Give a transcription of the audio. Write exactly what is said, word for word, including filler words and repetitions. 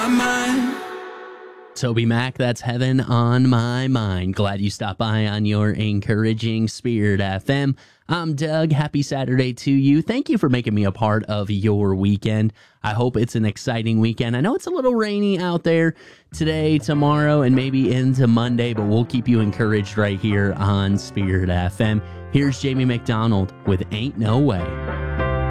Toby Mac, that's Heaven on My Mind. Glad you stopped by on your encouraging Spirit F M. I'm Doug. Happy Saturday to you. Thank you for making me a part of your weekend. I hope it's an exciting weekend. I know it's a little rainy out there today, tomorrow, and maybe into Monday, but we'll keep you encouraged right here on Spirit F M. Here's Jamie McDonald with Ain't No Way.